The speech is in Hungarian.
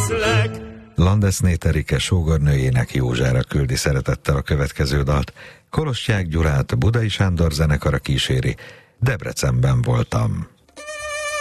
leszlek. Landesnéth Erike sógornőjének, Józsára küldi szeretettel a következő dalt. Kolostyák Gyulát Budai Sándor zenekara kíséri. Debrecenben voltam.